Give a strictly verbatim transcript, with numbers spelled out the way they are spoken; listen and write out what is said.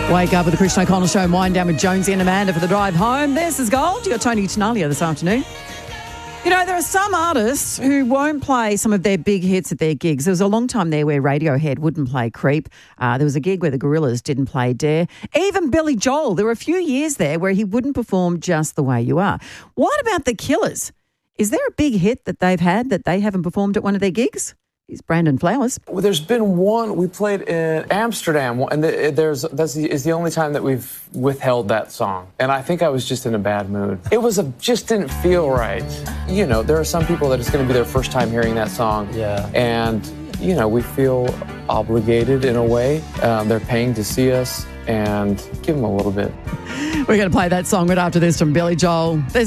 Wake up with the Christian O'Connell Show and wind down with Jonesy and Amanda for the drive home. This is Gold. You got Tony Tenalia this afternoon. You know, there are some artists who won't play some of their big hits at their gigs. There was a long time there where Radiohead wouldn't play Creep. Uh, there was a gig where the Gorillaz didn't play Dare. Even Billy Joel, there were a few years there where he wouldn't perform Just the Way You Are. What about the Killers? Is there a big hit that they've had that they haven't performed at one of their gigs? He's Brandon Flowers. Well, there's been one, we played in Amsterdam, and there's that's the, is the only time that we've withheld that song. And I think I was just in a bad mood. It was a, just didn't feel right. You know, there are some people that it's going to be their first time hearing that song. Yeah. And, you know, we feel obligated in a way. Um, they're paying to see us, and give them a little bit. We're going to play that song right after this from Billy Joel. There's